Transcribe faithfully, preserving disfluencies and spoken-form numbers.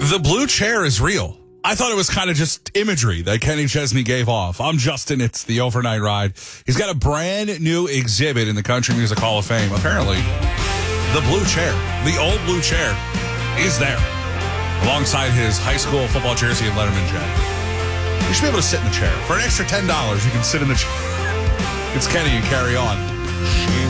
The blue chair is real. I thought it was kind of just imagery that Kenny Chesney gave off. I'm Justin. It's the overnight ride. He's got a brand new exhibit in the Country Music Hall of Fame. Apparently, the blue chair, the old blue chair, is there alongside his high school football jersey and Letterman jacket. You should be able to sit in the chair. For an extra ten dollars, you can sit in the chair. It's Kenny and carry on.